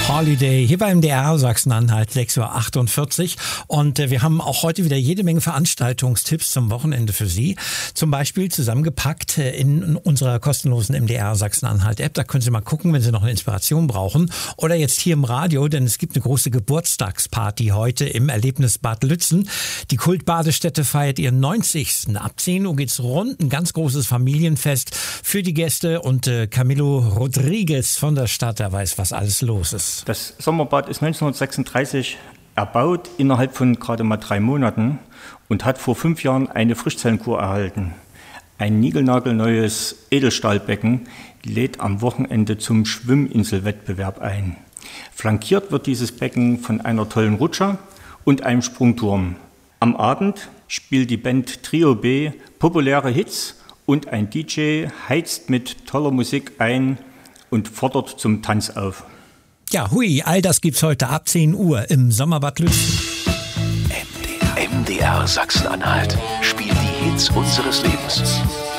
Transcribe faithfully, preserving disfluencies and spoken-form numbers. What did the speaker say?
Holiday hier beim M D R Sachsen-Anhalt, sechs Uhr achtundvierzig. Und äh, wir haben auch heute wieder jede Menge Veranstaltungstipps zum Wochenende für Sie. Zum Beispiel zusammengepackt äh, in unserer kostenlosen M D R Sachsen-Anhalt-App. Da können Sie mal gucken, wenn Sie noch eine Inspiration brauchen. Oder jetzt hier im Radio, denn es gibt eine große Geburtstagsparty heute im Erlebnis Bad Lützen. Die Kultbadestätte feiert ihren neunzigsten Ab zehn Uhr geht's rund, ein ganz großes Familienfest für die Gäste. Und äh, Camilo Rodriguez von der Stadt, der weiß, was alles los ist. Das Sommerbad ist neunzehnhundertsechsunddreißig erbaut, innerhalb von gerade mal drei Monaten und hat vor fünf Jahren eine Frischzellenkur erhalten. Ein niegelnagelneues Edelstahlbecken lädt am Wochenende zum Schwimminselwettbewerb ein. Flankiert wird dieses Becken von einer tollen Rutsche und einem Sprungturm. Am Abend spielt die Band Trio B populäre Hits und ein D J heizt mit toller Musik ein und fordert zum Tanz auf. Ja, hui, all das gibt's heute ab zehn Uhr im Sommerbad Lützen. M D R Sachsen-Anhalt spielt die Hits unseres Lebens.